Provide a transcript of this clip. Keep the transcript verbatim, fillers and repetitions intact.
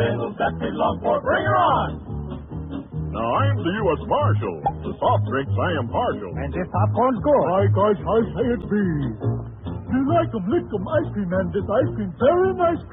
fiddles that we long for. Bring her on! Now, I'm the U S Marshal. To soft drinks, I am partial. And this popcorn's good. My gosh, I say it be. You like 'em, lick 'em, ice cream, and this ice cream very nice cream.